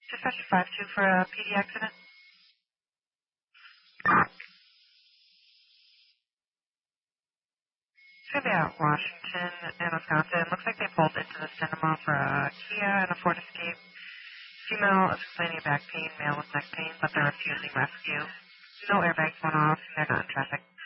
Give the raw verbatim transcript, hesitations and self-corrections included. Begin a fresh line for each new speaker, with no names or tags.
Dispatcher five two for a P D accident. It's going to be out Washington and Wisconsin. Looks like they pulled into the cinema for a Kia and a Ford Escape. Female is complaining of back pain, male with neck pain, but they're refusing rescue. No airbags went off. They're not in traffic.